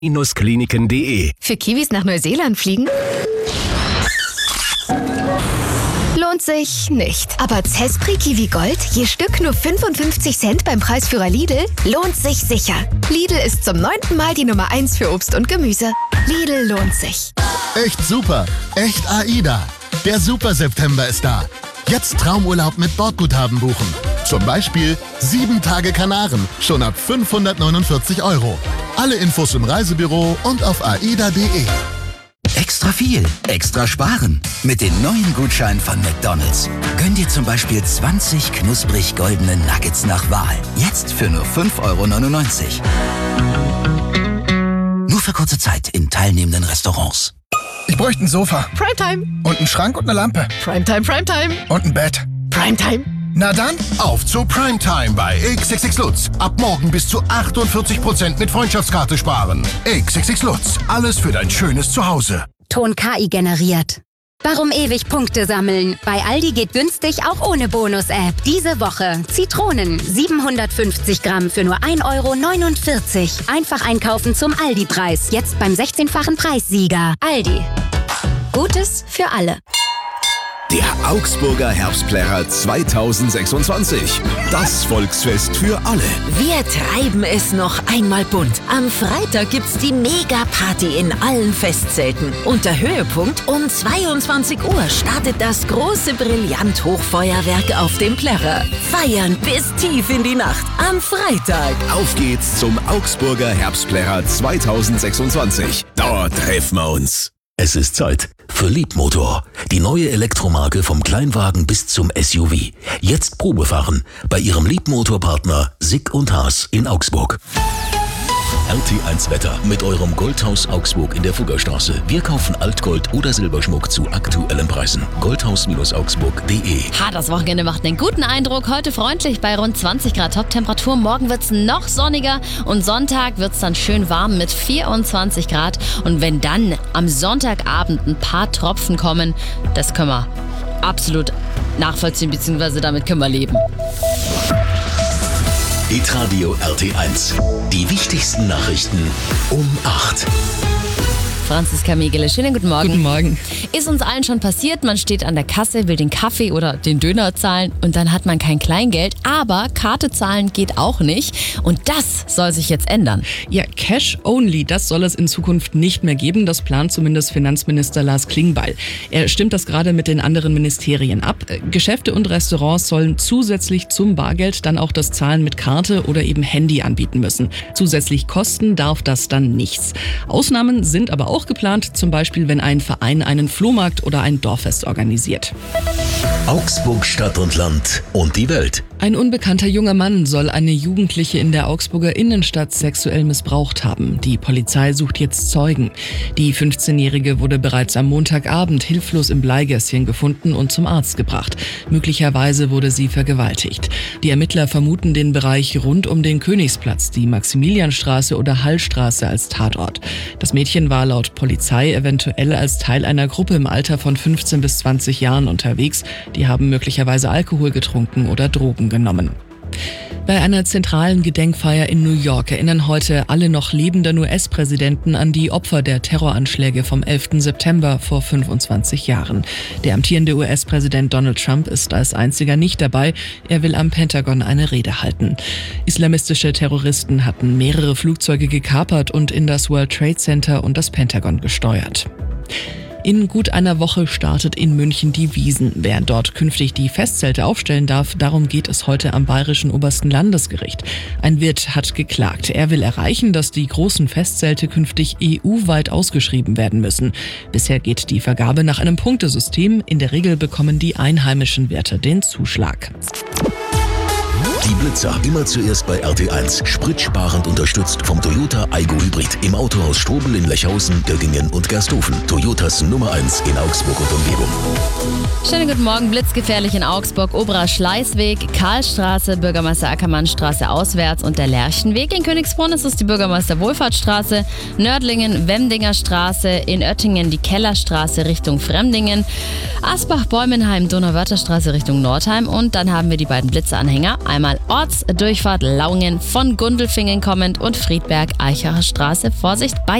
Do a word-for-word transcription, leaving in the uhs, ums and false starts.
kliniken punkt de. Für Kiwis nach Neuseeland fliegen? Lohnt sich nicht. Aber Zespri Kiwi Gold, je Stück nur fünfundfünfzig Cent beim Preisführer Lidl, lohnt sich sicher. Lidl ist zum neunten Mal die Nummer eins für Obst und Gemüse. Lidl lohnt sich. Echt super. Echt AIDA. Der Super September ist da. Jetzt Traumurlaub mit Bordguthaben buchen. Zum Beispiel sieben Tage Kanaren, schon ab fünfhundertneunundvierzig Euro. Alle Infos im Reisebüro und auf aida punkt de. Extra viel, extra sparen. Mit den neuen Gutscheinen von McDonald's. Gönn dir zum Beispiel zwanzig knusprig goldene Nuggets nach Wahl. Jetzt für nur fünf Euro neunundneunzig. Nur für kurze Zeit in teilnehmenden Restaurants. Ich bräuchte ein Sofa. Primetime. Und einen Schrank und eine Lampe. Primetime, Primetime. Und ein Bett. Primetime. Na dann, Auf zu Primetime bei X X X Lutz. Ab morgen bis zu achtundvierzig Prozent mit Freundschaftskarte sparen. X X X Lutz. Alles für dein schönes Zuhause. Ton K I generiert. Warum ewig Punkte sammeln? Bei Aldi geht günstig auch ohne Bonus-App. Diese Woche Zitronen siebenhundertfünfzig Gramm für nur ein Euro neunundvierzig. Einfach einkaufen zum Aldi-Preis. Jetzt beim sechzehnfachen Preissieger. Aldi. Gutes für alle. Der Augsburger Herbstplärrer zweitausendsechsundzwanzig. Das Volksfest für alle. Wir treiben es noch einmal bunt. Am Freitag gibt's die Mega-Party in allen Festzelten. Und der Höhepunkt, um zweiundzwanzig Uhr startet das große Brillant-Hochfeuerwerk auf dem Plärrer. Feiern bis tief in die Nacht am Freitag. Auf geht's zum Augsburger Herbstplärrer zweitausendsechsundzwanzig. Dort treffen wir uns. Es ist Zeit für Liebmotor. Die neue Elektromarke vom Kleinwagen bis zum S U V. Jetzt Probefahren bei Ihrem Liebmotorpartner Sick und Haas in Augsburg. R T eins Wetter mit eurem Goldhaus Augsburg in der Fuggerstraße. Wir kaufen Altgold oder Silberschmuck zu aktuellen Preisen. goldhaus augsburg punkt de. Ha, das Wochenende macht einen guten Eindruck. Heute freundlich bei rund zwanzig Grad Toptemperatur. Morgen wird es noch sonniger und Sonntag wird es dann schön warm mit vierundzwanzig Grad. Und wenn dann am Sonntagabend ein paar Tropfen kommen, das können wir absolut nachvollziehen, beziehungsweise damit können wir leben. Hitradio R T eins. Die wichtigsten Nachrichten um acht. Franziska Megele, schönen guten Morgen. Guten Morgen. Ist uns allen schon passiert, man steht an der Kasse, will den Kaffee oder den Döner zahlen und dann hat man kein Kleingeld, aber Karte zahlen geht auch nicht und das soll sich jetzt ändern. Ja, Cash only, das soll es in Zukunft nicht mehr geben, das plant zumindest Finanzminister Lars Klingbeil. Er stimmt das gerade mit den anderen Ministerien ab. Geschäfte und Restaurants sollen zusätzlich zum Bargeld dann auch das Zahlen mit Karte oder eben Handy anbieten müssen. Zusätzlich kosten darf das dann nichts. Ausnahmen sind aber auch geplant, zum Beispiel wenn ein Verein einen Flohmarkt oder ein Dorffest organisiert. Augsburg Stadt und Land und die Welt. Ein unbekannter junger Mann soll eine Jugendliche in der Augsburger Innenstadt sexuell missbraucht haben. Die Polizei sucht jetzt Zeugen. Die fünfzehnjährige wurde bereits am Montagabend hilflos im Bleigässchen gefunden und zum Arzt gebracht. Möglicherweise wurde sie vergewaltigt. Die Ermittler vermuten den Bereich rund um den Königsplatz, die Maximilianstraße oder Hallstraße als Tatort. Das Mädchen war laut Polizei eventuell als Teil einer Gruppe im Alter von fünfzehn bis zwanzig Jahren unterwegs. Die haben möglicherweise Alkohol getrunken oder Drogen genommen. Bei einer zentralen Gedenkfeier in New York erinnern heute alle noch lebenden U S-Präsidenten an die Opfer der Terroranschläge vom elften September vor fünfundzwanzig Jahren. Der amtierende U S-Präsident Donald Trump ist als einziger nicht dabei. Er will am Pentagon eine Rede halten. Islamistische Terroristen hatten mehrere Flugzeuge gekapert und in das World Trade Center und das Pentagon gesteuert. In gut einer Woche startet in München die Wiesn. Wer dort künftig die Festzelte aufstellen darf, darum geht es heute am Bayerischen Obersten Landesgericht. Ein Wirt hat geklagt. Er will erreichen, dass die großen Festzelte künftig E U-weit ausgeschrieben werden müssen. Bisher geht die Vergabe nach einem Punktesystem. In der Regel bekommen die einheimischen Werte den Zuschlag. Die Blitzer immer zuerst bei R T eins. Spritsparend unterstützt vom Toyota Aygo Hybrid. Im Autohaus Strobel in Lechhausen, Göggingen und Gersthofen. Toyotas Nummer eins in Augsburg und Umgebung. Schönen guten Morgen, blitzgefährlich in Augsburg, Oberer Schleißweg, Karlstraße, Bürgermeister Ackermannstraße auswärts und der Lerchenweg. In Königsbrunn ist es die Bürgermeister Wohlfahrtsstraße, Nördlingen, Wemdinger Straße, in Oettingen die Kellerstraße Richtung Fremdingen, Asbach-Bäumenheim, Donauwörtherstraße Richtung Nordheim und dann haben wir die beiden Blitzeranhänger, einmal einmal Ortsdurchfahrt Lauingen von Gundelfingen kommend und Friedberg-Eichacher Straße. Vorsicht bei